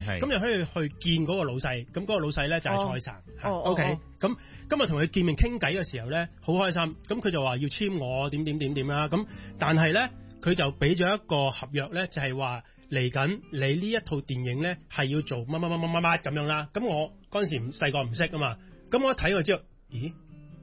咁就可以去見嗰個老細，咁嗰個老細咧就係蔡神。OK， 咁今日同佢見面傾偈嘅時候咧，好開心。咁佢就話要簽我點啦。咁但係咧，佢就俾咗一個合約咧，就係話嚟緊你呢一套電影咧係要做乜咁樣啦。咁我嗰陣時細個唔識啊嘛，咁我一睇我知道，咦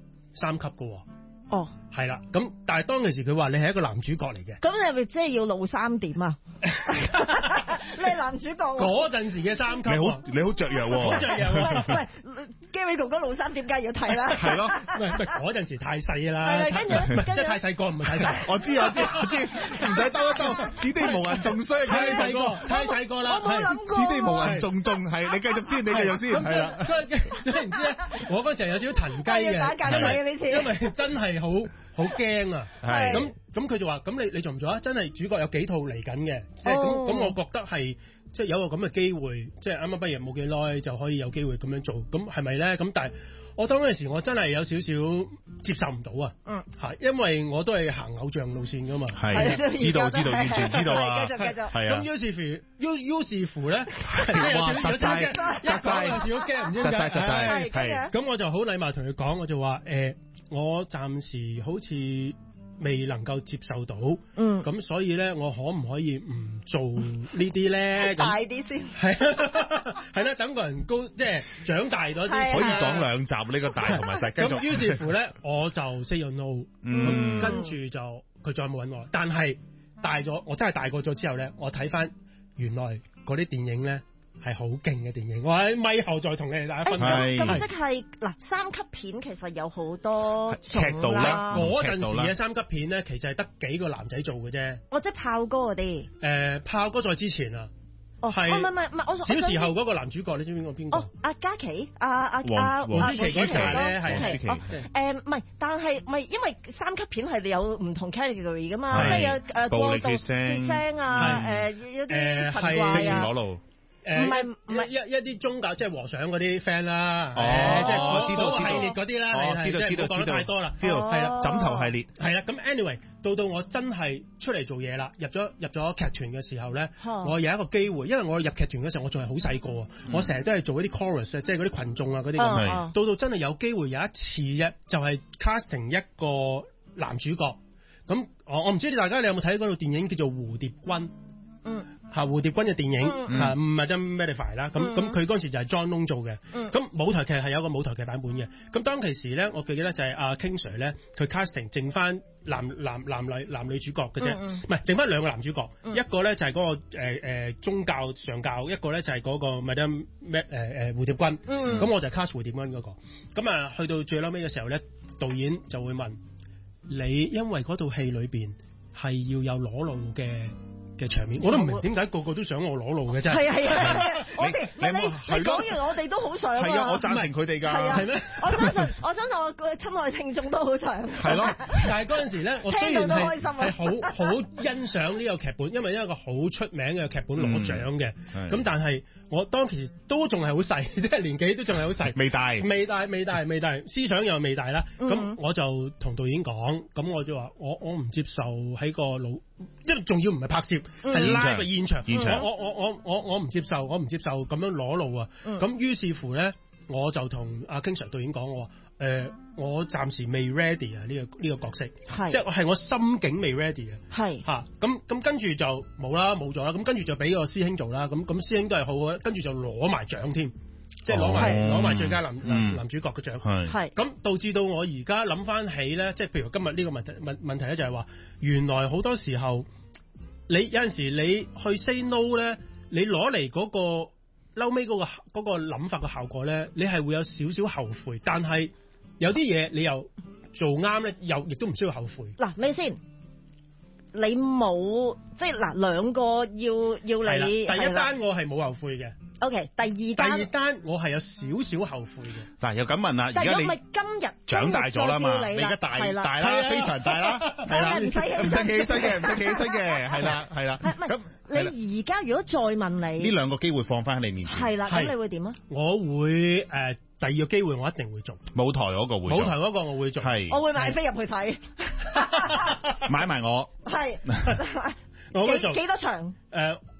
，3級㗎喎。哦，係啦，咁但係當其時佢話你係一個男主角嚟嘅，咁你係咪即係要露3點啊？你係男主角嗰陣時嘅3級， 你好雀躍喎， 好雀躍。 喂 Gary 哥哥露3點梗係要睇啦， 係咯，喂嗰陣時太細啦，係跟住即係太細個，唔係太細。 我知，唔使兜一兜，此地無銀重衰， 太細個啦， 我冇諗過， 此地無銀重係，你繼續先，係啦。 唔知咧，我嗰時候有少少騰雞嘅， 打緊佢呢次， 因為真係好驚啊！係咁佢就話：咁你做唔做啊？真係主角有幾套嚟緊嘅，即係咁我覺得係即係有個咁嘅機會，即係啱啱畢業冇幾耐就可以有機會咁樣做，咁係咪咧？咁但係我當嗰陣時我真係有少少接受唔到啊！因為我都係行偶像路線噶嘛， 係知道，完全知道啊！ 繼續， 係啊！ 咁於是乎咧， 窒晒， 窒晒，係咁我就好禮貌同佢講，我就話我暫時好似未能夠接受到，咁所以咧，我可唔可以唔做呢啲咧？ 大啲先， 係啦，等個人高，即係長大咗啲， 可以講2集呢個大同埋細。 咁於是乎咧，我就 say no， 跟住就佢再冇揾我。但係大咗，我真係大個咗之後咧，我睇翻原來嗰啲電影咧。係好勁嘅電影，我喺咪後再同你哋大家分享。 咁即係嗱，3級片其實有好多尺度啦。 嗰陣時嘅3級片咧，其實係得幾個男仔做嘅啫。 即係炮哥嗰啲。 炮哥在之前啊。係。唔係，我小時候嗰個男主角，你知唔知邊個？阿嘉琪， 黃舒淇嗰陣咧，係。 唔係，但係唔係因為3級片係有唔同 category 噶嘛，即係有暴力血腥啊，有啲神怪啊。唔係一啲宗教，即係和尚嗰啲 friend 啦， 即係我知道系列嗰啲啦， 知道講得太多啦， 知道係啦，枕頭系列係啦。咁 anyway 到我真係出嚟做嘢啦，入咗劇團嘅時候咧，我有一個機會，因為我入劇團嘅時候我仲係好細個啊，我成日都係做一啲 chorus，即係嗰啲群眾啊嗰啲咁。到真係有機會有一次啫，就係 casting 一個男主角。咁我唔知大家你有冇睇嗰套電影叫做《蝴蝶君》？蝴蝶君嘅電影唔係真 Medify 啦，咁佢嗰陣時就係 John Long 做嘅，咁舞台劇係有個舞台劇版本嘅，咁當其時咧，我記得就係阿 King Sir 咧，佢 casting 剩翻男女主角嘅啫，唔係剩翻2個男主角，一個咧就係嗰個宗教上教，一個咧就係嗰個 Madam 蝴蝶君，咁我就 cast 蝴蝶君嗰個，咁啊去到最嬲尾嘅時候咧，導演就會問你，因為嗰套戲裏邊係要有裸露嘅場面，我都唔明點解個個都想我裸露嘅啫。係你講完我哋都好想啊。 係啊，我贊成佢哋㗎。 係咩？我相信我嘅親愛聽眾都好想。 係咯，但係嗰陣時咧，我雖然係好欣賞呢個劇本，因為一個好出名嘅劇本攞獎嘅。咁但係我當時都仲係好細，即係年紀都仲係好細，未大，思想又未大啦。咁我就同導演講，咁我就話我唔接受喺個腦，因為仲要唔係拍攝。係 live 嘅現場，我唔接受咁樣裸露啊！咁於是乎咧，我就同阿 King Sir 導演講，我暫時未 ready 啊呢個角色，即係我心境未 ready 啊。係嚇，咁跟住就冇咗啦。咁跟住就俾個師兄做啦。咁師兄都係好嘅，跟住就攞埋獎添，即係攞埋最佳男主角嘅獎。係咁導致到我而家諗翻起咧，即係譬如今日呢個問題咧，就係話原來好多時候。你有陣時你去 say no 咧，你攞嚟嗰個嬲尾嗰個諗法嘅效果咧，你係會有少少後悔，但係有啲嘢你又做啱咧，又亦都唔需要後悔。嗱，咩先？你冇即係兩個要你第一單我係冇後悔嘅。OK， 第二單我係有少少後悔嘅。嗱，又咁問啦，而家你今日長大咗啦嘛，你而家大啦，非常大啦，係啦，唔使企起身嘅，係啦。咁你而家如果再問你， 呢兩個機會放翻喺你面前， 係啦，咁你會點啊？ 我會第二個機會我一定會做，舞台嗰個我會做，係我會買飛入去睇，買埋我，係我會做幾多場？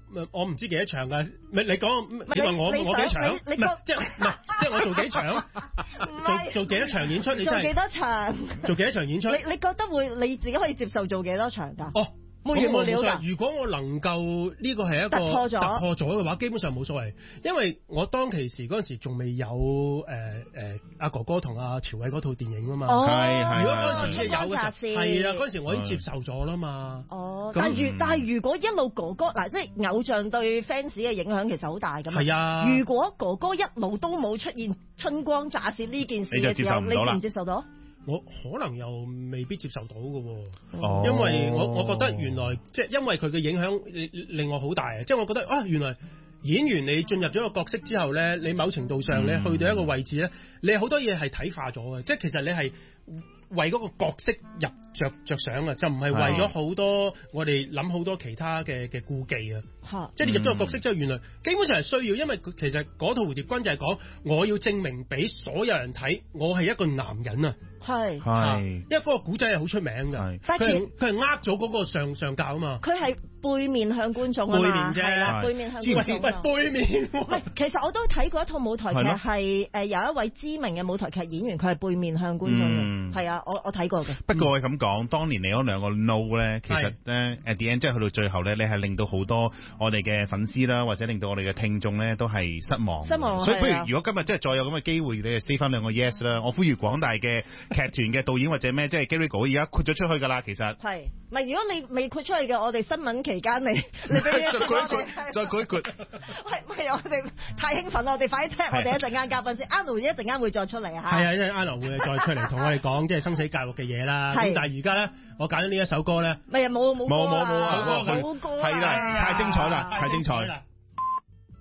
我唔知幾多場㗎，你講你話我幾場？唔係即係我做幾場？做幾多場演出？你做幾多場？ 做幾多場演出？ 你覺得你自己可以接受做幾多場㗎？ 哦。 冇料㗎。 如果我能夠呢個係一個突破咗嘅話，基本上冇所謂，因為我當其時嗰陣時仲未有阿哥哥同阿朝偉嗰套電影啊嘛。 係。 如果嗰陣時有嘅時候，係啦，嗰陣時我已經接受咗啦嘛。 哦。但係如果一路哥哥嗱，即係偶像對 fans 嘅影響其實好大㗎嘛。 係啊。 如果哥哥一路都冇出現春光乍泄呢件事嘅時候，你接唔接受到？ 我可能又未必接受到嘅喎，因為我覺得原來即係因為佢嘅影響令我好大啊！即係我覺得原來演員你進入咗一個角色之後咧，你某程度上你去到一個位置咧，你好多嘢係睇化咗嘅，即係其實你係為嗰個角色着想啊，就唔係為咗好多我哋諗好多其他嘅顧忌啊。即係你入咗個角色之後，原來基本上係需要，因為其實嗰套蝴蝶君就係講我要證明俾所有人睇，我係一個男人啊。 係， 因為嗰個古仔係好出名㗎，佢係呃咗嗰個上教啊嘛。佢係背面向觀眾啊嘛， 係啦， 背面向觀眾。 背面。 唔係，其實我都睇過一套舞台劇，係有一位知名嘅舞台劇演員，佢係背面向觀眾嘅。係啊，我睇過嘅。 不過我咁講，當年你嗰兩個 no 咧，其實咧 at the end 即係去到最後咧，你係令到好多我哋嘅粉絲啦，或者令到我哋嘅聽眾咧都係失望。所以不如如果今日即係再有咁嘅機會，你就 say 翻兩個 yes 啦。我呼籲廣大嘅劇團嘅導演或者咩，即係 Gary 哥而家豁咗出去㗎啦，其實係，唔係如果你未豁出去嘅，我哋新聞期間你俾再舉一句， 喂，我哋太興奮啦，我哋快啲聽我哋一陣間嘉賓先，阿盧一陣間會再出嚟嚇。 係啊，因為阿盧會再出嚟同我哋講即係生死教育嘅嘢啦。咁但係而家咧，我揀咗呢一首歌咧， 冇歌，係啦，太精彩啦，太精彩啦。